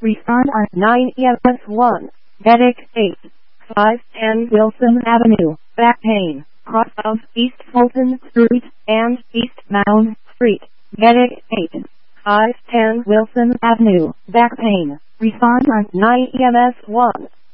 Respond on 9 EMS 1. Medic 8. 510 Wilson Avenue. Back pain. Cross of East Fulton Street and East Mound Street. Medic 8. 510 Wilson Avenue. Back pain. Respond on 9 EMS 1.